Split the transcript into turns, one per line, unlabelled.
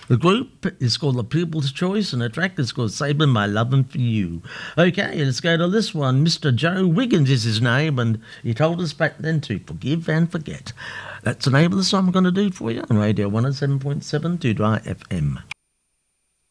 The group is called The Pupil's Choice, and the track is called Saving My Lovin' For You. Okay, let's go to this one. Mr. Joe Wiggins is his name, and he told us back then to forgive and forget. That's the name of the song I'm going to do for you on Radio 107.7 2 FM.